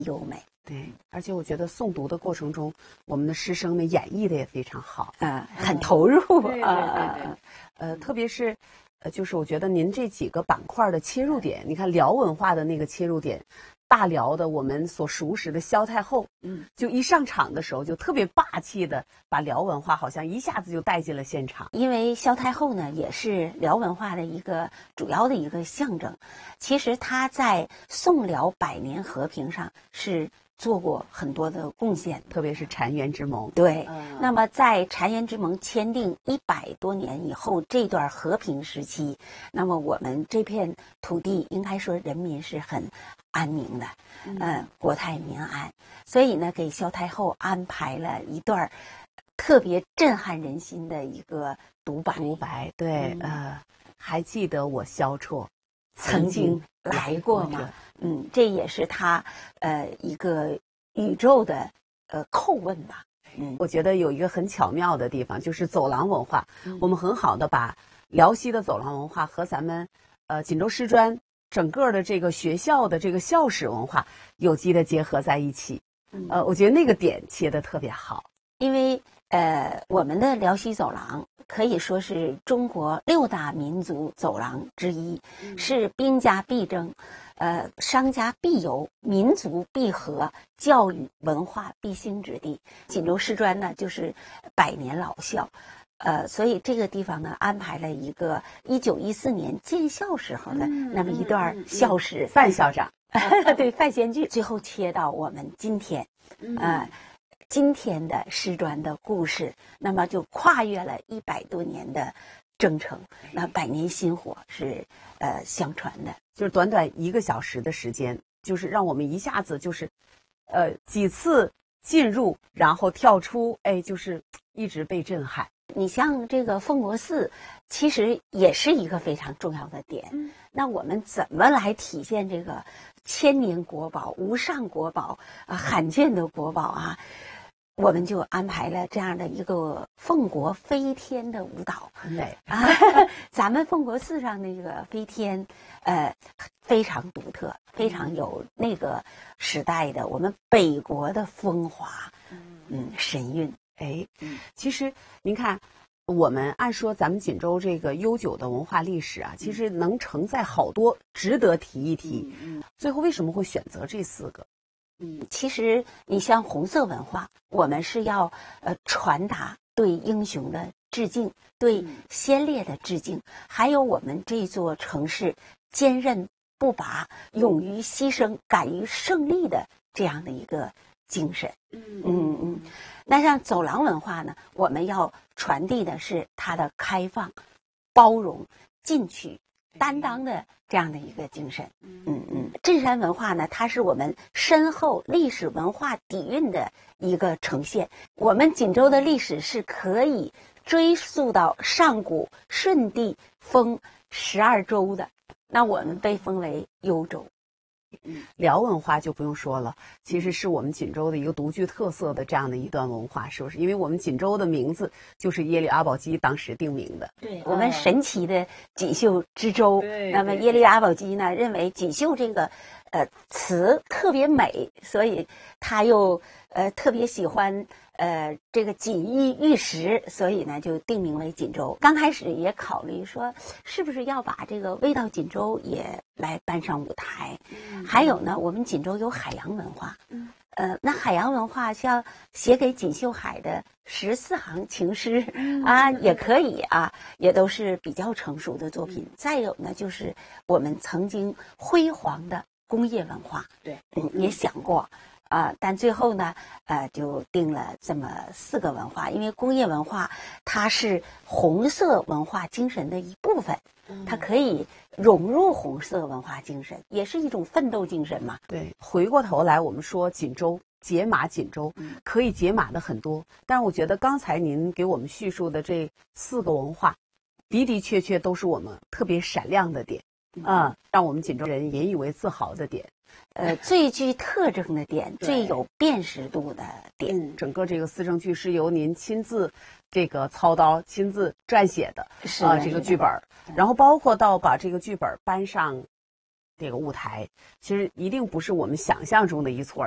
优美。 对，而且我觉得诵读的过程中，我们的师生们演绎的也非常好， 很投入。 对，特别是，就是我觉得您这几个板块的切入点，你看辽文化的那个切入点，大辽的我们所熟识的萧太后，就一上场的时候就特别霸气的把辽文化好像一下子就带进了现场。 因为萧太后呢，也是辽文化的一个主要的一个象征。其实她在宋辽百年和平上是做过很多的贡献， 特别是澶渊之盟。 对，那么在澶渊之盟签订100多年以后，这段和平时期，那么我们这片土地应该说人民是很安宁的，国泰民安。所以呢，给萧太后安排了一段特别震撼人心的一个独白。 对，还记得我萧绰曾经来过吗？这也是他一个宇宙的叩问吧。 我觉得有一个很巧妙的地方，就是走廊文化，我们很好的把辽西的走廊文化和咱们锦州师专整个的这个学校的这个校史文化有机的结合在一起。我觉得那个点切得特别好， 因为我们的辽西走廊可以说是中国6大民族走廊之一，是兵家必争，商家必游，民族必合，教育文化必兴之地。锦州师专呢，就是100年老校。所以这个地方呢，安排了一个1914年建校时候的那么一段校史。 范校长， 对，范先剧，最后切到我们今天，今天的师专的故事，那么就跨越了100多年的征程，那百年薪火是相传的。 就是短短1个小时的时间，就是让我们一下子就是几次进入，然后跳出，就是一直被震撼。 你像这个奉国寺，其实也是一个非常重要的点。那我们怎么来体现这个千年国宝、无上国宝罕见的国宝啊？我们就安排了这样的一个奉国飞天的舞蹈。咱们奉国寺上那个飞天，非常独特，非常有那个时代的我们北国的风华，神韵。 其实您看，我们按说咱们锦州这个悠久的文化历史啊，其实能承载好多值得提一提。最后为什么会选择这4个？ 其实你像红色文化，我们是要传达对英雄的致敬，对先烈的致敬，还有我们这座城市坚韧不拔、勇于牺牲、敢于胜利的这样的一个精神。那像走廊文化呢，我们要传递的是它的开放、包容、进取、担当的这样的一个精神。镇山文化呢，它是我们深厚历史文化底蕴的一个呈现。我们锦州的历史是可以追溯到上古舜帝封12州的，那我们被封为幽州。 辽文化就不用说了，其实是我们锦州的一个独具特色的这样的一段文化，是不是？因为我们锦州的名字就是耶律阿保机当时定名的。 对，我们神奇的锦绣之州。那么耶律阿保机呢，认为锦绣这个词特别美，所以他又特别喜欢这个锦衣玉食，所以呢就定名为锦州。刚开始也考虑说，是不是要把这个味道锦州也来搬上舞台。还有呢，我们锦州有海洋文化。那海洋文化像写给锦绣海的14行情诗也可以啊，也都是比较成熟的作品。再有呢，就是我们曾经辉煌的工业文化。也想过但最后呢就定了这么4个文化，因为工业文化它是红色文化精神的一部分，它可以融入红色文化精神，也是一种奋斗精神嘛。 对，回过头来我们说锦州解码锦州，可以解码的很多，但是我觉得刚才您给我们叙述的这4个文化的的确确都是我们特别闪亮的点让我们锦州人引以为自豪的点。 最具特征的点，最有辨识度的点。 整个这个思政剧是由您亲自这个操刀、亲自撰写的，这个剧本，然后包括到把这个剧本搬上这个舞台，其实一定不是我们想象中的一蹴而